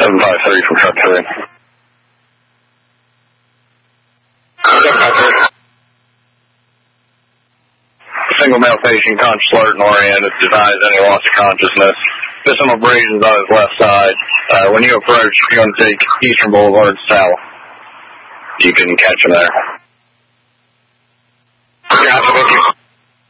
753 from truck 3. 753. Single male patient, conscious, alert, and oriented, denies any loss of consciousness. Missing abrasions on his left side. When you approach, you're going to take Eastern Boulevard south. You can catch him there. Gotcha, thank you.